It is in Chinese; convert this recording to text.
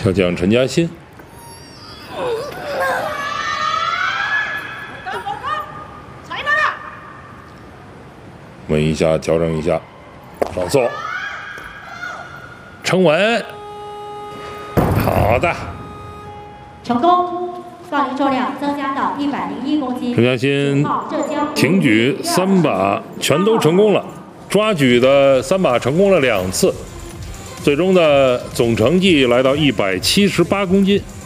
小将陈嘉欣。稳一下，调整一下，上送，撑稳，好的， 成功，杠铃重量增加到101公斤。 陈嘉欣挺举3把全都成功了，抓举的3把成功了2次，最终的总成绩来到178公斤。